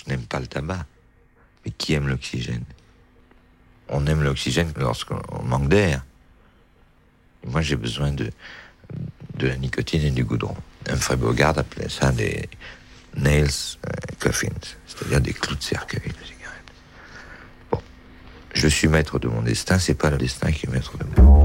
n'aime pas le tabac. Mais qui aime l'oxygène? On aime l'oxygène lorsqu'on manque d'air. Et moi, j'ai besoin de la nicotine et du goudron. Humphrey Bogart appelait ça des nails coffins, c'est-à-dire des clous de cercueil de cigarette. Bon, je suis maître de mon destin, c'est pas le destin qui est maître de moi.